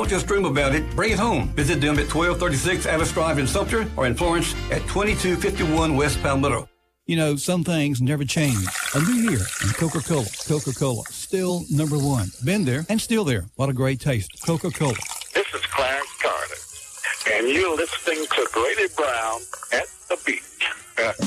to us dream about it, bring it home. Visit them at 1236 Alice Drive in Sumter or in Florence at 2251 West Palmetto. You know, some things never change. A new year and Coca-Cola. Coca-Cola, still number one. Been there and still there. What a great taste. Coca-Cola. This is Clarence Carter, and you're listening to Grady Brown at the Beach.